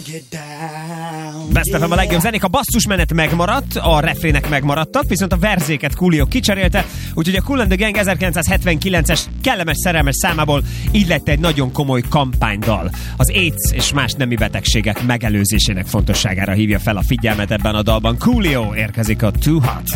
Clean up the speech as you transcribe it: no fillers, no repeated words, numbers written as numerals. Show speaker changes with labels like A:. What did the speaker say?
A: Best FM a legjobb zenék, a basszusmenet megmaradt, a refrének megmaradtak, viszont a verzéket Coolio kicserélte, úgyhogy a Kool and the Gang 1979-es kellemes szerelmes számából így lett egy nagyon komoly kampánydal. Az AIDS és más nemi betegségek megelőzésének fontosságára hívja fel a figyelmet ebben a dalban. Coolio érkezik a Too Hot.